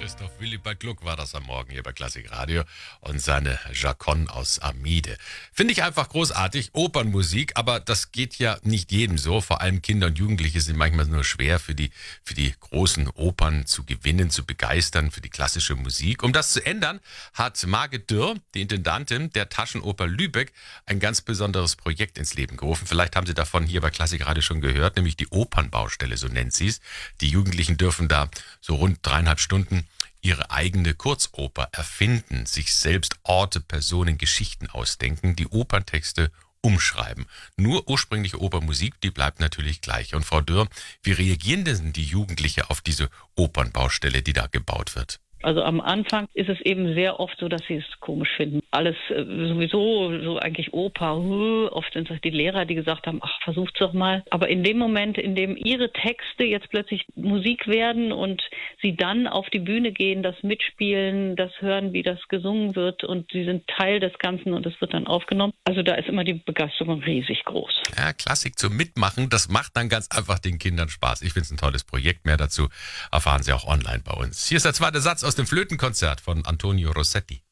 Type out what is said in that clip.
Christoph Willibald Gluck war das am Morgen hier bei Klassik Radio und seine Chaconne aus Amide. Finde ich einfach großartig, Opernmusik, aber das geht ja nicht jedem so. Vor allem Kinder und Jugendliche sind manchmal nur schwer für die großen Opern zu gewinnen, zu begeistern, für die klassische Musik. Um das zu ändern, hat Margit Dürr, die Intendantin der Taschenoper Lübeck, ein ganz besonderes Projekt ins Leben gerufen. Vielleicht haben Sie davon hier bei Klassik Radio schon gehört, nämlich die Opernbaustelle, so nennt sie es. Die Jugendlichen dürfen da so rund 3,5 Stunden ihre eigene Kurzoper erfinden, sich selbst Orte, Personen, Geschichten ausdenken, die Operntexte umschreiben. Nur ursprüngliche Opernmusik, die bleibt natürlich gleich. Und Frau Dürr, wie reagieren denn die Jugendlichen auf diese Opernbaustelle, die da gebaut wird? Also am Anfang ist es eben sehr oft so, dass sie es komisch finden. Alles sowieso, so eigentlich Oper, oft sind es die Lehrer, die gesagt haben, ach, versucht's doch mal. Aber in dem Moment, in dem ihre Texte jetzt plötzlich Musik werden und sie dann auf die Bühne gehen, das mitspielen, das hören, wie das gesungen wird und sie sind Teil des Ganzen und es wird dann aufgenommen. Also da ist immer die Begeisterung riesig groß. Ja, Klassik zum Mitmachen, das macht dann ganz einfach den Kindern Spaß. Ich finde es ein tolles Projekt. Mehr dazu erfahren Sie auch online bei uns. Hier ist der zweite Satz aus dem Flötenkonzert von Antonio Rossetti.